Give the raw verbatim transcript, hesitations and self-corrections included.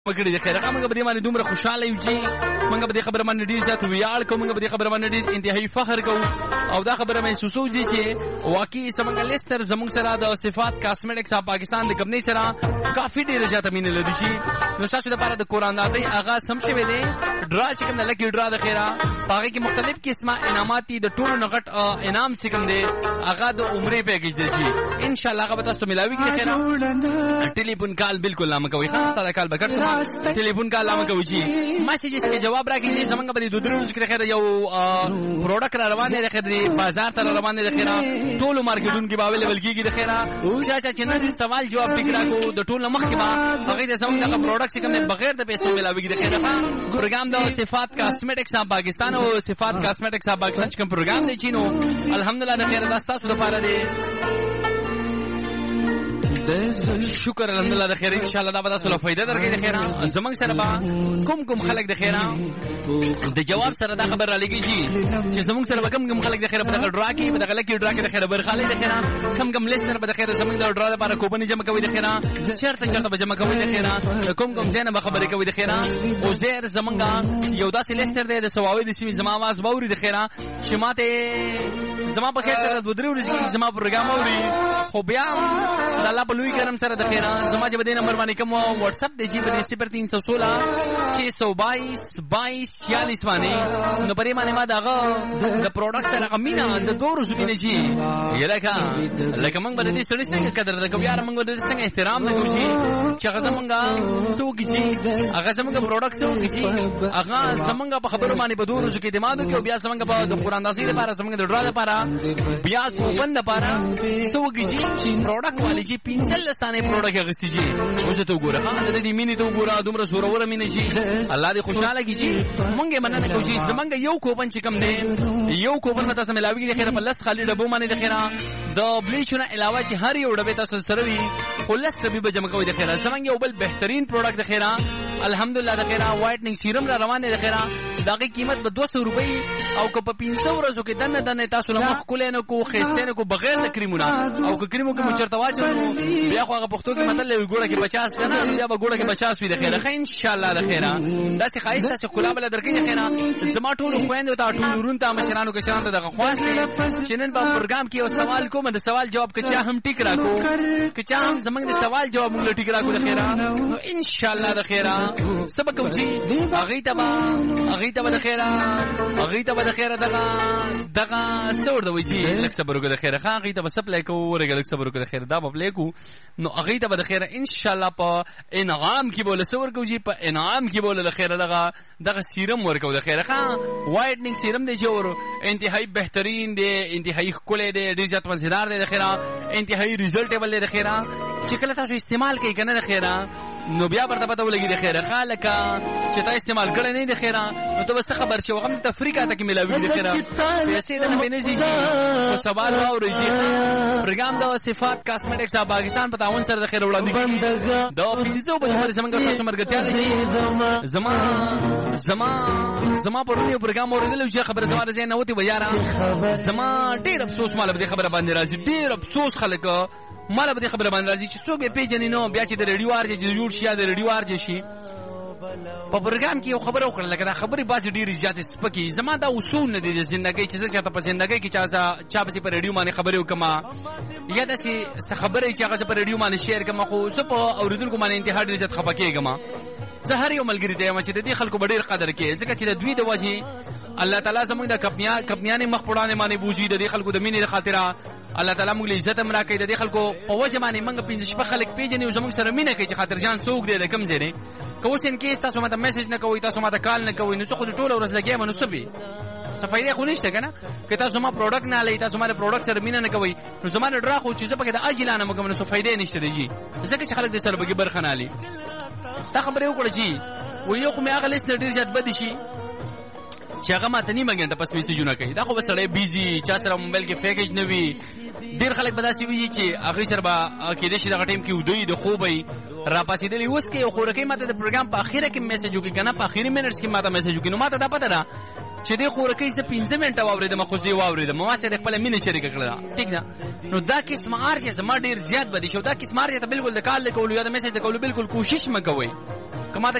مګړي د خیر هغه موږ به دې باندې دومره خوشاله یو چې موږ به دې خبره باندې ډېر زیات ویاړ کوو، موږ به دې خبره باندې ډېر انتهایی فخر کوو او دا خبره محسوسوو چې واقعي زموږ لیستر زموږ سره د صفات کاسمیټکس اف پاکستان د کمپنۍ سره کافي ډېره زیاته مینه لري چې نو ستاسو لپاره د کور اندازۍ آغاز هم شوی دی. ډرا چې کوم د لکي ډرا د خیره په هغې کې مختلف قسمه انعامات دي. د ټولو نه غټ انعام چې کوم دی هغه د عمرې پیکیج دی چې انشاءالله هغه به تاسو ته میلاویږي. د خیره ټلیفون کال بالکل نامه کوئ، ښه ستا کال به کټ ټلیفون کال نامه کوئ چې میسیجز کې جواب راکړي. زمونږ به د دوه درې ورځو کې د خیره یو پروډکټ را روان دی د خیره بازار ته را روان دی د خیره ټولو مارکیټونو کې به اویلیبل کېږي. د خیره چا چا چې نن سوال جواب ټیک راکړو د ټول نه مخکې به هغوی ته زموږ دغه پروډکټ چې کوم دی بغیر د پیسو میلاویږي. د خیره پروګرام د صفات کاسمیټکس اف پاکستان او صفات کاسمیټکس اف پاکستان چې کوم پروګرام دی چې نو الحمدلله د خیره دا ستاسو لپاره دی. شکر الحمدلله د خیر انشاءالله دا به تاسو له فایده درکړي. د خیره زمونږ سره به کوم کوم خلک د خیره د جواب سره دا خبر را لګي چې زمونږ سره به کوم کوم خلک د خیره په دغه ډرا کې په دغه لکي ډرا کې د خیره برخالي د خیره کوم کوم لیستر به د خیره زمونږ د ډرا لپاره کوپن جمع کوي. د خیره چیرته چیرته به جمع کوي. د خیره کوم کوم ځای نه به خبرې کوي. د خیره او زیر زمونږ یو داسې لیستر دی د سواوي د سیمې زما आवाज باوري. د خیره چې ماته زما په خیر د دوه درې ورځې کې زما پروګرام اوري خو بیا د الله په لوی کرم سره د خیره زما چې په دې نمبر باندې کوم واتساپ دی چې په صفر تین سو سولہ چھ سو بائیس بائیس چھیالیس باندې نو پرې باندې ما دغه د پروډکټ سره غمینا د دوه ورځې کې نشي یلکه لکه موږ به دې سړي څنګه قدر د کوم یار موږ به دې څنګه احترام نه کوو چې هغه زمونږ څوک چې هغه زمونږ پروډکټ څوک چې هغه زمونږ په خبرو باندې په دوه ورځې کې اعتماد وکړي او بیا زمونږ په د قرآن داسې لپاره زمونږ د ډرا لپاره بیا کوپن لپاره څوک چې پروډکټ والی چې پنځل لستانه پروډکټ اغستی شي اوس ته وګوره ها د دې مینې ته وګوره دومره زوروره مینې شي الله دې خوشاله کړي. مونږه مننه کوو چې زمونږ یو کوپن چې کوم دی یو کوپن مته سم ملاوي د خیره په لس خالي ډبو باندې د خیره د بلیچونه علاوه چې هر یو ډبه تاسو سره وي خلص ډبې به جمع کوي. د خیره زمونږ یو بل بهترین پروډکټ د خیره الحمدلله د خیره وایټنینګ سیرم را روان دی. د خیره دغه قیمت به دوه سوه روپۍ او که په پنځه ورځو کې دنه دنه تاسو له مخ کولې نه کو خېستې نه کو بغیر د کریمونه او که کریمو کې مچرته واچو بیا خو هغه پښتو کې مطلب ګوړه کې پچاس کنه بیا به ګوړه کې پچاس وي. د خیره خې ان شاء الله د خیره دا چې خایسته چې کلا بل درکې. د خیره زما ټول خويندو ته ټول ورون ته مشرانو کې شران ته دغه خواص چې نن په پروګرام کې یو سوال کوم د سوال جواب کچا هم ټیک راکو کچا هم زمنګ د سوال جواب موږ ټیک راکو. د خیره نو ان شاء الله د خیره سبق کوي هغه ته با هغه ته د خیره هغه ته د خیره دغه دغه سور د وځي لک صبر وکړه. د خیره هغه ته سپلای کو ورګه لک صبر وکړه. د خیره دا په پلی کو نو هغه ته د خیره ان شاء الله په انعام کې بوله سور کوي په انعام کې بوله د خیره دغه دغه سیرم ورکو. د خیره ها وایټنینګ سیرم دی جوړ انتهایی بهترین دی انتهایی کولې دی ډیر زیات مزیدار دی. د خیره انتهایی ریزلټیبل دی. د خیره چې کله تاسو استعمال کوي کنه د خیره نو بیا ورته پته ولګي. د خیره خالک چې تاسو استعمال کړی نه د خیره نو ته بس خبر شو غم تفریقه ته کې ملاوي. د خیره پیسې د نه نه شي او سوال او رجی پروګرام د صفات کاسمیټکس اف پاکستان په تعاون سره د خیره وړاندې کیږي. دا پیسو په خبره زمونږ تاسو مرګتیا دي زما زما زما په ورونی پروګرام اوریدل چې خبره سوال زین نه وتی ویاره زما ډیر افسوس مال به خبره باندې راځي. ډیر افسوس خلک مال به خبره باندې راځي چې څوک به پیژنې نو بیا چې د ریډیو ارجه جوړ شي یا د ریډیو ارجه شي په پروګرام کې یو خبره وکړه لکه دا خبرې باز ډېرې زیاتې سپکې. زما دا اصول نه دي د زندګۍ چې زه چاته په زندګۍ کې چا چا پسې په ریډیو باندې خبرې وکړم یا داسې څه خبرې چې هغه زه په ریډیو باندې شیر کړم خو زه په اورېدونکو باندې انتها ډېر زیات خفه کېږم. زه هر یو ملګري ته یم چې د دې خلکو به ډېر قدر کوي ځکه چې د دوی د وجې الله تعالی زموږ د کپنیانې مخ پړانې باندې بوځي. د دې خلکو د مینې د خاطره الله تعالی موږ له عزت هم راکوي. د دې خلکو په وجه باندې موږ پنځه شپه خلک پیژني او زموږ سره مینه کوي چې خاطر جان څوک دی د کوم ځای دی. که اوس ان کیس تاسو ماته میسج نه کوئ تاسو ماته کال نه کوئ نو څه خو د ټوله ورځ لګیا م نو څه به څه فایده خو نشته که نه. که تاسو زما پروډکټ نه هلئ تاسو ما د پروډکټ سره مینه نه کوئ نو زما د ډرا خو چې زه پکې د اجلانه مه کوم نو څه فایده نشته دی جي ځکه چې خلک د سره پکې برخه نه هلي. دا خبرې وکړه چې و یو خو مې هغه لیست نه ډېر زیات بدې شي چې هغه ماته نیمه ګنټه پس میسیجونه کوي. دا خو به سړی بیزي چا سره موبایل کې پیکیج نه وي. ډېر خلک به داسې وي چې هغوی سره به کېدای شي دغه ټایم کې ودوی د خوبی را پاسېدلي اوس کې یو خورکۍ ماته د پروګرام په اخره کې میسیج وکړي که نه په اخري منټس کې ماته میسیج وکړي نو ماته دا پته ده چې دې خورکۍ زه پنځه منټه واورېدم خو زه یې واورېدم ما سره خپله مینه شریکه کړې ده ټیک ده. نو دا قسم ارجه زما ډېر زیات بدې شو. دا قسم ارجه ته بلکل د کال د کولو یا د میسیج د کولو بلکل کوشش مه کوئ کما